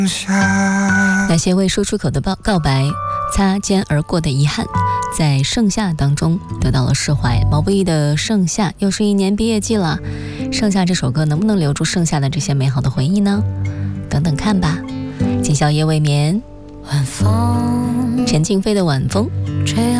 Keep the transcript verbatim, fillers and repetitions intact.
那些未说出口的告白，擦肩而过的遗憾，在盛夏当中得到了释怀。毛不易的盛夏，又是一年毕业季了，盛夏这首歌能不能留住盛夏的这些美好的回忆呢？等等看吧。今宵夜未眠， 晚风， 陈静飞的晚风。